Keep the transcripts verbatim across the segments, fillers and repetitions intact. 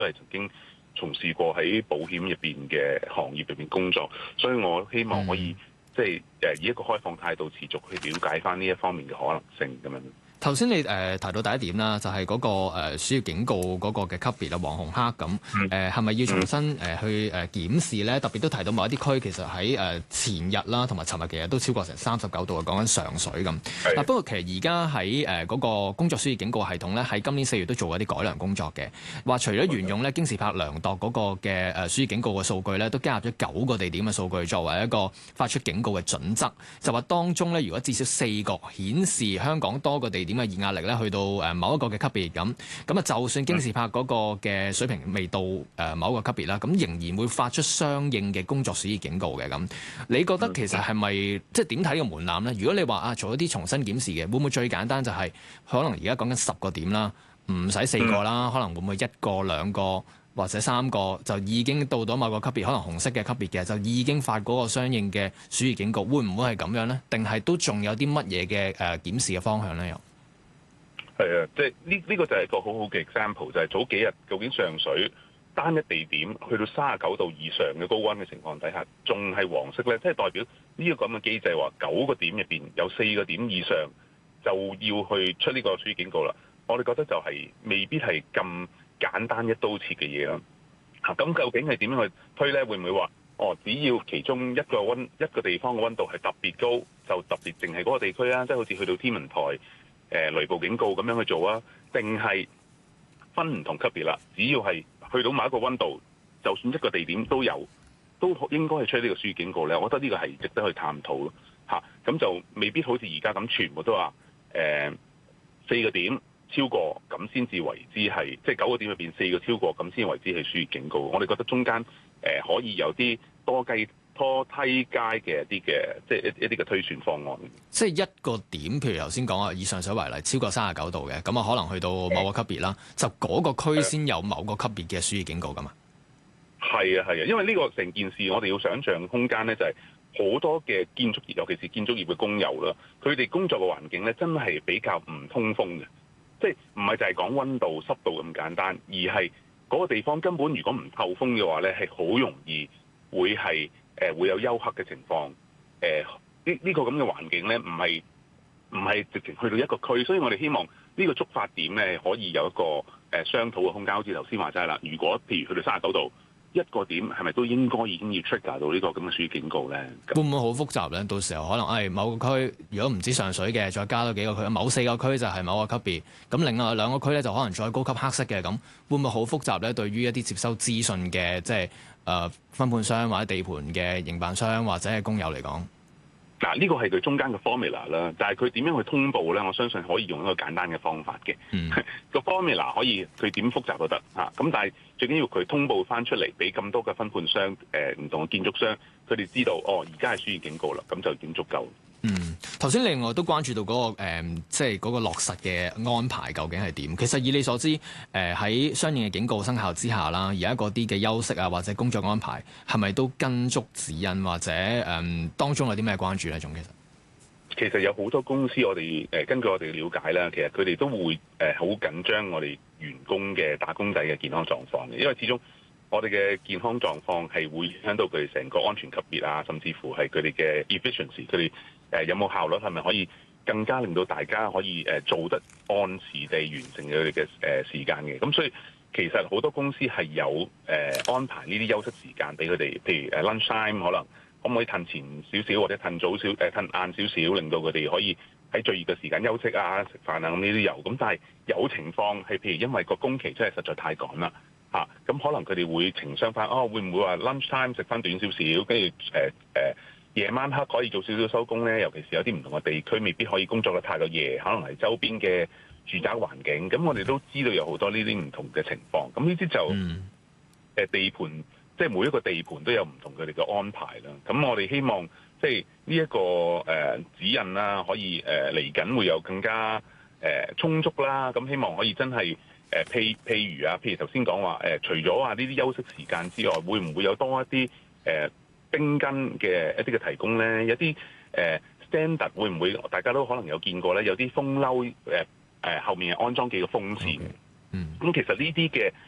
都係曾經從事過喺保險入邊嘅行業入邊工作，所以我希望可以、嗯、即係誒以一個開放態度持續去了解翻呢一方面嘅可能性咁樣。 頭先你誒、呃、提到第一點啦，就係、是、嗰、那個誒暑熱警告嗰個嘅級別啊，黃紅黑咁誒，係咪、呃、要重新誒、呃、去誒檢視咧？特別都提到某一啲區，其實喺誒、呃、前日啦，同埋尋日其實都超過成三十九度啊，講緊上水咁。嗱的，不過其實而家喺誒嗰個工作暑熱警告系統咧，喺今年四月都做一啲改良工作嘅，話除咗沿用咧京士柏量度嗰個嘅誒暑熱警告嘅數據咧，都加入咗九個地點嘅數據作為一個發出警告嘅準則，就話當中咧，如果至少四個顯示香港多個地點點嘅熱壓力咧，去到誒某一個嘅級別咁，咁啊就算京士柏嗰個嘅水平未到誒某一個級別啦，咁仍然會發出相應嘅工作暑熱警告嘅咁。你覺得其實係咪即係點睇呢個門檻咧？如果你話啊做一啲重新檢視嘅，會唔會最簡單就係、是、可能而家講緊十個點啦，唔使四個啦，可能會唔會一個兩個或者三個就已經到咗某個級別，可能紅色嘅級別嘅就已經發嗰個相應嘅暑熱警告，會唔會係咁樣咧？定係都仲有啲乜嘢嘅誒檢視嘅方向咧？又？ 係啊，即係呢呢個就係個好好嘅 example，就係早幾日究竟上水單一地點去到三十九度以上嘅高溫嘅情況底下，仲係黃色咧，即係代表呢個咁嘅機制話九個點入邊有四個點以上就要去出呢個暑熱警告啦。我哋覺得就係未必係咁簡單一刀切嘅嘢啦。嚇，咁究竟係點樣去推咧？會唔會話哦，只要其中一個溫一個地方嘅溫度係特別高，就特別淨係嗰個地區啊？即係好似去到天文台。誒雷暴警告咁樣去做啊？定係分唔同級別啦？只要係去到某一個溫度，就算一個地點都有，都應該係出呢個暑熱警告咧。我覺得呢個係值得去探討咯。嚇，咁就未必好似而家咁，全部都話誒四個點超過咁先至為之係，即係九個點入邊四個超過咁先為之係暑熱警告。我哋覺得中間誒、呃、可以有啲多雞拖梯階嘅一啲嘅，即係一一啲嘅推算方案。 即係一個點，譬如頭先講啊，以上水為例，超過三十九度嘅，咁啊可能去到某個級別啦，就嗰個區先有某個級別嘅暑熱警告噶嘛。係啊係啊，因為呢個成件事，我哋要想像空間咧，就係好多嘅建築業，尤其是建築業嘅工友啦，佢哋工作嘅環境咧，真係比較唔通風嘅，即係唔係就係講溫度濕度咁簡單，而係嗰個地方根本如果唔透風嘅話咧，係好容易會係。誒會有休克嘅情況，誒呢呢個咁嘅環境咧，唔係唔係直情去到一個區，所以我哋希望呢個觸發點咧，可以有一個誒、呃、商討嘅空間。好似頭先話齋啦，如果譬如去到三十九度，一個點係咪都應該已經要 trigger 到呢個咁嘅暑熱警告咧？ 會唔會好複雜咧？到時候可能誒、哎、某個區如果唔知上水嘅，再加多幾個區，某四個區就係某個級別，咁另外兩個區咧就可能再高級黑色嘅，咁會唔會好複雜咧？對於一啲接收資訊嘅即係。誒、呃、分判商或者地盤嘅營辦商或者係工友嚟講， 嗱呢個係佢中間嘅 formula 啦，但係佢點樣去通報咧？我相信可以用一個簡單嘅方法嘅。個 formula 可以佢點複雜都得嚇，咁但係最緊要佢通報翻出嚟，俾咁多嘅分判商誒唔、呃、同嘅建築商，佢哋知道哦，而家係暑熱警告啦，咁就已經足夠。 嗯，頭先另外都關注到嗰、那個、呃、即係嗰個落實嘅安排究竟係點？其實以你所知，誒、呃、喺相應嘅警告生效之下啦，而家嗰啲嘅休息啊或者工作安排係咪都跟足指引，或者誒、呃、當中有啲咩關注咧？仲其實其實有好多公司，我哋誒、呃、根據我哋嘅了解啦，其實佢哋都會誒好、呃、緊張我哋員工嘅打工仔嘅健康狀況嘅，因為始終我哋嘅健康狀況係會影響到佢哋成個安全級別啊，甚至乎係佢哋嘅 efficiency，佢哋。誒有冇效率，係咪可以更加令到大家可以誒做得按時地完成佢哋嘅誒時間嘅？咁所以其實好多公司係有誒安排呢啲休息時間俾佢哋，譬如誒 lunch time 可能可唔可以褪前少少或者褪早少誒褪晏少少，令到佢哋可以喺最熱嘅時間休息啊、食飯啊，咁呢啲有。咁但係有情況係譬如因為個工期真係實在太趕啦嚇，咁、啊、可能佢哋會情商翻，哦會唔會話 lunch time 食翻短少少，跟住誒誒。呃夜晚黑可以做少少收工咧，尤其是有啲唔同嘅地區未必可以工作得太過夜，可能係周邊嘅住宅環境。咁我哋都知道有好多呢啲唔同嘅情況。咁呢啲就誒、嗯、地盤，即係每一個地盤都有唔同佢哋嘅安排啦。咁我哋希望即係呢一個誒指引啦，可以誒嚟緊會有更加誒充足啦。咁希望可以真係誒譬譬如啊，譬如頭先講話誒，除咗話呢啲休息時間之外，會唔會有多一啲誒？呃冰根嘅一啲嘅提供咧，有啲誒、呃、standard 會唔會大家都可能有見過咧？有啲風褸誒誒後面係安裝幾個風扇，嗯，咁其實呢啲嘅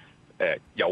誒有